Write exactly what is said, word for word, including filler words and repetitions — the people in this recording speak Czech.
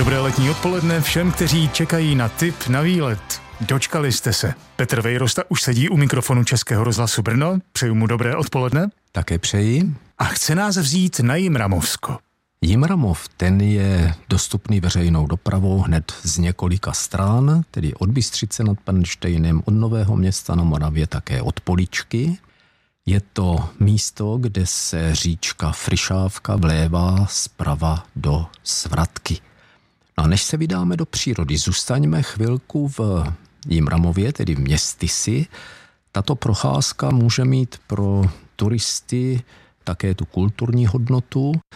Dobré letní odpoledne všem, kteří čekají na tip na výlet. Dočkali jste se. Petr Vejrosta už sedí u mikrofonu Českého rozhlasu Brno. Přeju mu dobré odpoledne. Také přeji. A chce nás vzít na Jimramovsko. Jimramov, ten je dostupný veřejnou dopravou hned z několika stran, tedy od Bystřice nad Pernštejnem, od Nového Města na Moravě, také od Poličky. Je to místo, kde se říčka Fryšávka vlévá zprava do Svratky. No a než se vydáme do přírody, zůstaňme chvilku v Jimramově, tedy v Městysi. Tato procházka může mít pro turisty také tu kulturní hodnotu.